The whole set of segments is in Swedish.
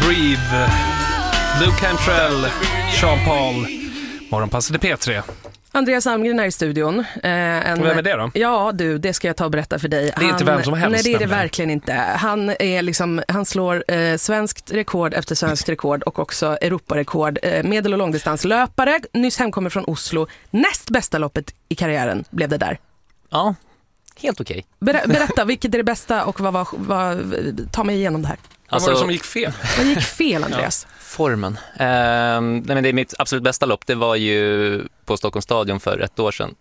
Breathe, Luke Cantrell, Sean Paul. Morgonpasset i P3. Andreas Almgren är i studion. Vem är det då? Ja, det ska jag ta och berätta för dig. Det är inte vem som helst. Nej, det är det verkligen inte. Han slår svenskt rekord efter svenskt rekord och också Europarekord. Medel- och långdistanslöpare. Nyss hemkommer från Oslo. Näst bästa loppet i karriären blev det där. Ja, helt okej. Berätta, vilket är det bästa och ta mig igenom det här. Vad var det som gick fel? Vad gick fel, Andreas? Formen. Men det är mitt absolut bästa lopp. Det var ju på Stockholms stadion för 1 år sedan.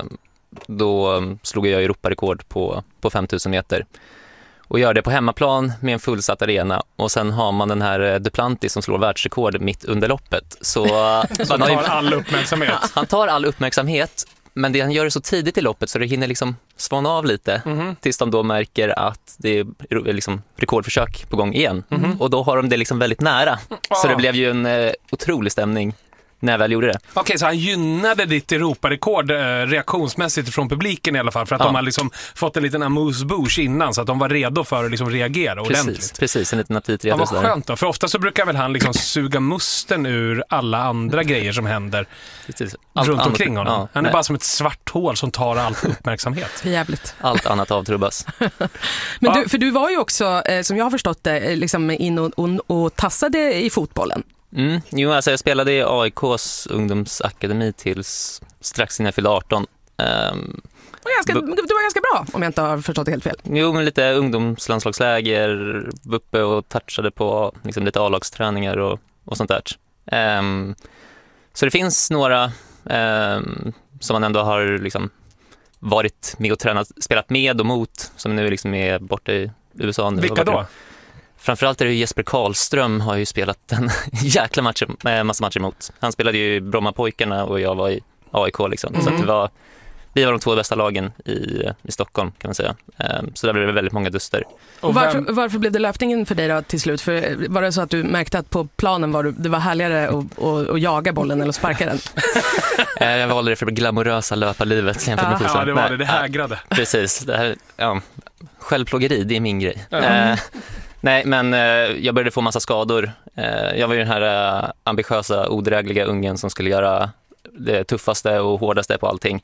Då slog jag Europarekord på 5000 meter. Och gör det på hemmaplan med en fullsatt arena. Och sen har man den här Duplantis som slår världsrekord mitt under loppet. Så han tar all uppmärksamhet. Han tar all uppmärksamhet. Men det han gör det så tidigt i loppet så det hinner liksom svana av lite tills de då märker att det är liksom rekordförsök på gång igen. Och då har de det liksom väldigt nära. Så det blev ju en otrolig stämning när jag väl gjorde det. Okej, så han gynnade ditt Europarekord reaktionsmässigt från publiken i alla fall för att de har liksom fått en liten amuse-bouche innan så att de var redo för att liksom reagera ordentligt. Precis, en liten aptitretare. Ja, vad skönt då, för ofta så brukar väl han liksom suga musten ur alla andra grejer som händer runt omkring honom. Ja, han är bara som ett svart hål som tar all uppmärksamhet. För jävligt. Allt annat avtrubbas. Men du var ju också, som jag har förstått det, liksom in och tassade i fotbollen. Jo, alltså jag spelade i AIKs ungdomsakademi tills strax innan jag fyllde 18. Du var ganska bra, om jag inte har förstått det helt fel. Jo, men lite ungdomslandslagsläger, uppe och touchade på liksom lite A-lagsträningar och sånt där. Så det finns några som man ändå har liksom varit med och tränat, spelat med och mot, som nu liksom är borta i USA. Vilka då? Framförallt är det Jesper Karlström har ju spelat en jäkla massa matcher emot. Han spelade ju Brommapojkarna och jag var i AIK liksom. Så att vi var de 2 bästa lagen i Stockholm kan man säga. Så där blev det väldigt många duster. Och varför blev det löpningen för dig då till slut? För var det så att du märkte att på planen det var härligare att jaga bollen eller sparka den? Jag valde det för det glamorösa löparlivet jämfört med fotboll. Ja, det var det hägrade. Precis, det här, självplågeri, det är min grej. Nej, men jag började få massa skador. Jag var ju den här ambitiösa, odrägliga ungen som skulle göra det tuffaste och hårdaste på allting.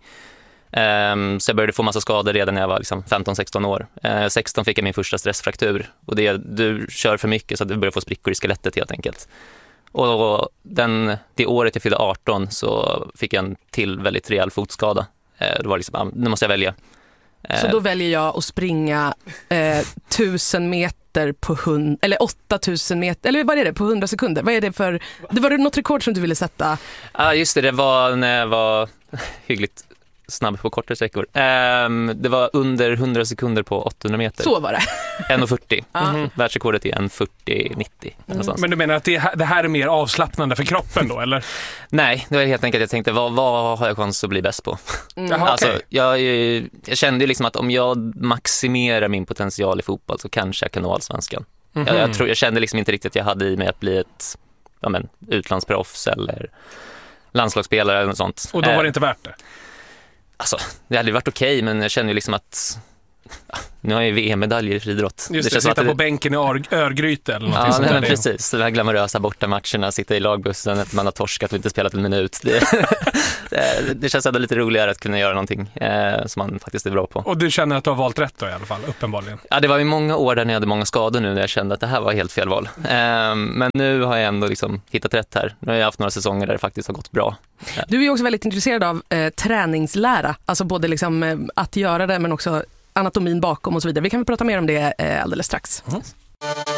Så jag började få massa skador redan när jag var liksom 15-16 år. 16 fick jag min första stressfraktur. Och du kör för mycket så att du börjar få sprickor i skelettet helt enkelt. Och det året jag fyllde 18 så fick jag en till väldigt rejäl fotskada. Det var liksom, nu måste jag välja. Så då väljer jag att springa 1000 meter på 8000 meter, eller vad är det, på 100 sekunder? Vad är det för, var det något rekord som du ville sätta? Ja, just det var när jag var hyggligt snabb på korta sträckor. Det var under 100 sekunder på 800 meter. Så var det. 1,40. Världsrekordet är 1,40,90. Men du menar att det här är mer avslappnande för kroppen då, eller? Nej, det var helt enkelt jag tänkte, vad har jag chans att bli bäst på? Alltså, okay. jag kände ju liksom att om jag maximerar min potential i fotboll så kanske jag kan nå allsvenskan. Jag kände liksom inte riktigt att jag hade i mig att bli ett utlandsproffs eller landslagsspelare eller något sånt. Och då var det inte värt det? Alltså, det hade varit okej, men jag känner ju liksom att nu har jag ju VM-medaljer i friidrott. Just det, sitta på bänken i Örgryte eller något sånt där. Precis, de här glamorösa bortamatcherna, sitta i lagbussen, att man har torskat och inte spelat en minut. Det känns ändå lite roligare att kunna göra någonting som man faktiskt är bra på. Och du känner att du har valt rätt då i alla fall, uppenbarligen? Ja, det var ju många år där när jag hade många skador nu när jag kände att det här var helt fel val. Men nu har jag ändå liksom hittat rätt här. Nu har jag haft några säsonger där det faktiskt har gått bra. Du är ju också väldigt intresserad av träningslära, alltså både liksom, att göra det men också anatomin bakom och så vidare. Vi kan väl prata mer om det alldeles strax.